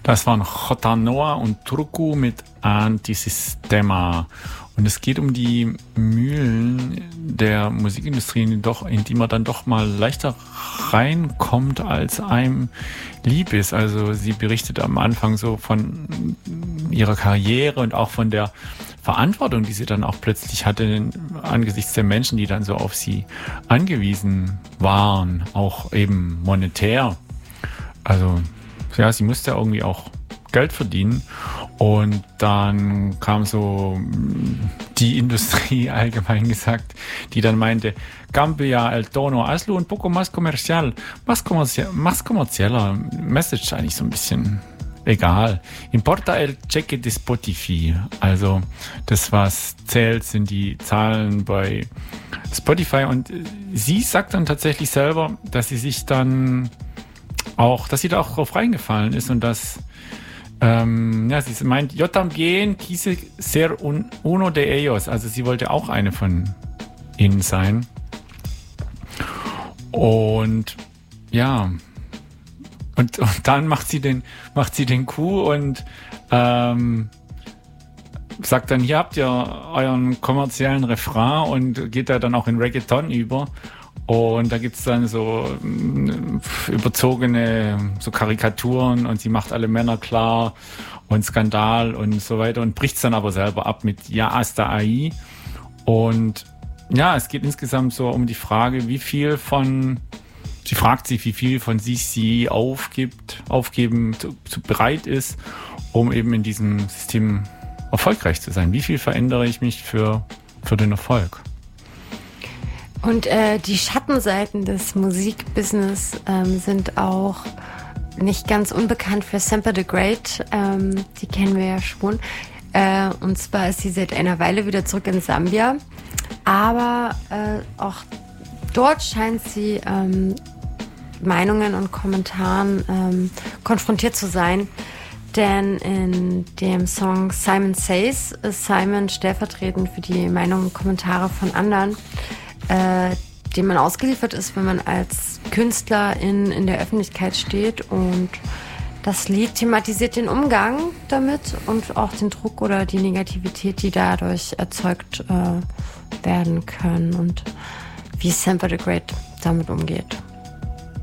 Das waren Jota Noa und Turku mit Antisistema. Und es geht um die Mühlen der Musikindustrie, in die man dann doch mal leichter reinkommt, als einem lieb ist. Also sie berichtet am Anfang so von ihrer Karriere und auch von der Verantwortung, die sie dann auch plötzlich hatte angesichts der Menschen, die dann so auf sie angewiesen waren, auch eben monetär. Also ja, sie musste irgendwie auch Geld verdienen und dann kam so die Industrie allgemein gesagt, die dann meinte, cambia el tono, hazlo un poco más comercial, más kommerzieller, Message eigentlich so ein bisschen egal. Importa el cheque de Spotify, also das, was zählt, sind die Zahlen bei Spotify und sie sagt dann tatsächlich selber, dass sie da auch drauf reingefallen ist und dass sie meint, yo también quise ser uno de ellos, also sie wollte auch eine von ihnen sein. Und ja, und dann macht sie den Coup und sagt dann, hier habt ihr euren kommerziellen Refrain und geht da dann auch in Reggaeton über. Und da gibt's dann so überzogene so Karikaturen und sie macht alle Männer klar und Skandal und so weiter und bricht's dann aber selber ab mit Ja hasta ahí. Und ja, es geht insgesamt so um die Frage, wie viel von sich sie aufgeben bereit ist, um eben in diesem System erfolgreich zu sein. Wie viel verändere ich mich für den Erfolg? Und die Schattenseiten des Musikbusiness sind auch nicht ganz unbekannt für Semper the Great. Die kennen wir ja schon. Und zwar ist sie seit einer Weile wieder zurück in Sambia. Aber auch dort scheint sie Meinungen und Kommentaren konfrontiert zu sein. Denn in dem Song Simon Says ist Simon stellvertretend für die Meinungen und Kommentare von anderen, dem man ausgeliefert ist, wenn man als Künstler in der Öffentlichkeit steht. Und das Lied thematisiert den Umgang damit und auch den Druck oder die Negativität, die dadurch erzeugt werden können und wie Semper the Great damit umgeht.